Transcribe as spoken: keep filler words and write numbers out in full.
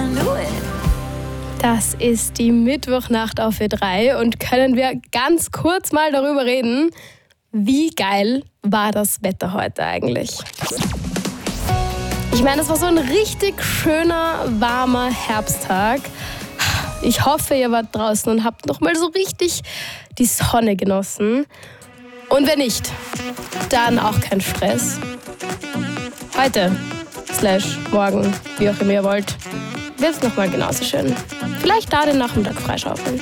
Das ist die Mittwochnacht auf Ö drei und können wir ganz kurz mal darüber reden, wie geil war das Wetter heute eigentlich? Ich meine, es war so ein richtig schöner, warmer Herbsttag. Ich hoffe, ihr wart draußen und habt noch mal so richtig die Sonne genossen. Und wenn nicht, dann auch kein Stress. Heute, slash morgen, wie auch immer ihr wollt, wird es nochmal genauso schön. Vielleicht da den Nachmittag freischaufeln.